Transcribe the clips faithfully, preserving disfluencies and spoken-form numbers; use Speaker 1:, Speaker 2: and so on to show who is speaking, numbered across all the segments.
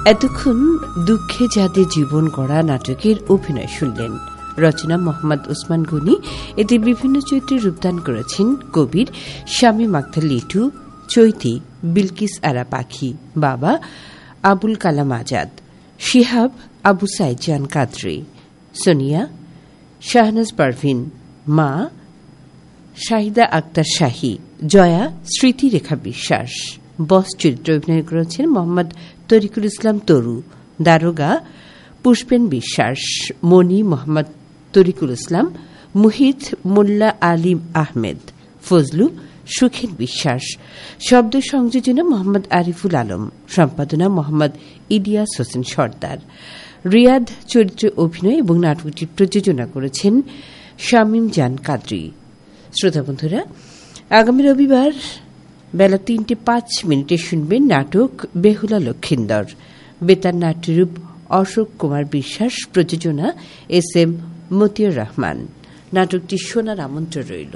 Speaker 1: এতক্ষণ দুঃখে যাদের জীবন গড়া নাটকের অভিনয় শুনলেন। রচনা মোহাম্মদ ওসমান গনি। এতে বিভিন্ন চরিত্রে রূপদান করেছেন কবির শামীম আখতার লিটু, চৈতি বিলকিস আরা পাখি, বাবা আবুল কালাম আজাদ, শিহাব আবু সাইদ জান কাদরি, সোনিয়া শাহনাজ পারভিন, মা শাহিদা আক্তার শাহী, জয়া স্মৃতিরেখা বিশ্বাস। বস চরিত্রে অভিনয় করেছেন মোহাম্মদ তরিকুল ইসলাম তরু, দারোগা পুষ্পেন বিশ্বাস, মনি মোহাম্মদ তরিকুল ইসলাম, মুহিত মোল্লা আলিম আহমেদ, ফজলু সুখেন বিশ্বাস। শব্দ সংযোজনা মোহাম্মদ আরিফুল আলম, সম্পাদনা মোহাম্মদ ইলিয়াস হোসেন সর্দার। রিয়াদ চরিত্রে অভিনয় এবং নাটকটি প্রযোজনা করেছেন শামীম জান কাদরি। শ্রোতা বন্ধুরা, আগামী রবিবার বেলা তিনটে পাঁচ মিনিটে শুনবেন নাটক বেহুলা লক্ষিন্দর। বেতার নাট্যরূপ অশোক কুমার বিশ্বাস, প্রযোজনা এস এম মতিউর রহমান। নাটকটি শোনার আমন্ত্রণ রইল।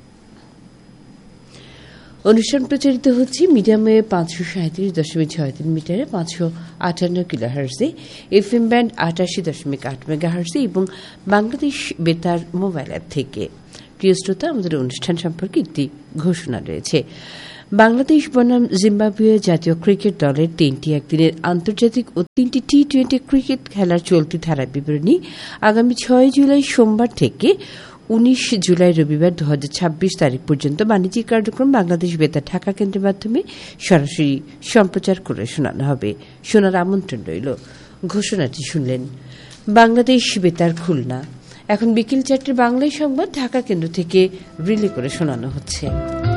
Speaker 1: অনুষ্ঠান প্রচারিত হচ্ছে মিডিয়ামে পাঁচশো সাঁত্রিশ দশমিক ছয় তিন মিটারে, পাঁচশো আটান্ন কিলো হার্জে, এফ এম ব্যান্ড আটাশি দশমিক আট মেগা হার্জে এবং বাংলাদেশ বেতার মোবাইল অ্যাপ থেকে। প্রিয় শ্রোতা, আমাদের অনুষ্ঠান সম্পর্কে একটি ঘোষণা রয়েছে। বাংলাদেশ বনাম জিম্বাবুয়ে জাতীয় ক্রিকেট দলের তিনটি একদিনের আন্তর্জাতিক ও তিনটি টি টোয়েন্টি ক্রিকেট খেলার চলতি ধারার বিবরণী আগামী ছয় জুলাই সোমবার থেকে উনিশ জুলাই রবিবার দু হাজার ছাব্বিশ তারিখ পর্যন্ত বাণিজ্যিক কার্যক্রম বাংলাদেশ বেতার ঢাকা কেন্দ্রের মাধ্যমে সরাসরি সম্প্রচার করে শোনানো হবে। শোনার আমন্ত্রণ রইল। ঘোষণাটি শুনলেন বাংলাদেশ বেতার খুলনা। এখন বিকেল চারটে বাংলায় সংবাদ ঢাকা কেন্দ্র থেকে রিলে করে শোনানো হচ্ছে।